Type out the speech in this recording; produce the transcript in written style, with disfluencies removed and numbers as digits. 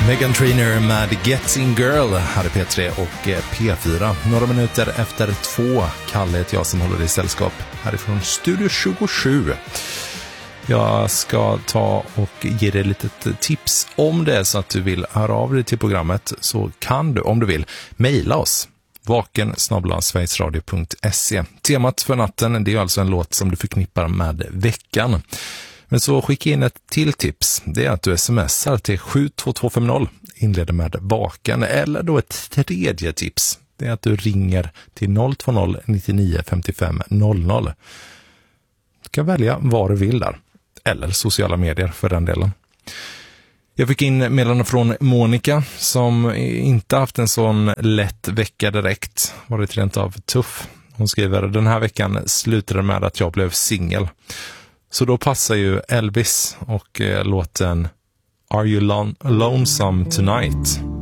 Meghan Trainor med Getting Girl här i P3 och P4. Några minuter efter 2. Kalle heter jag som håller i sällskap härifrån Studio 27. Jag ska ta och ge dig lite tips om det är så att du vill höra av dig till programmet, så kan du, om du vill, mejla oss. vaken@sverigesradio.se. Temat för natten, det är alltså en låt som du förknippar med veckan. Men så skicka in ett till tips. Det är att du smsar till 72250, inleder med vaken. Eller då ett tredje tips. Det är att du ringer till 020 99 55 00. Du kan välja vad du vill där. Eller sociala medier för den delen. Jag fick in meddelande från Monica som inte haft en sån lätt vecka direkt. Varit rent av tuff. Hon skriver: den här veckan slutade med att jag blev singel. Så då passar ju Elvis och låten Are You Lonesome Tonight?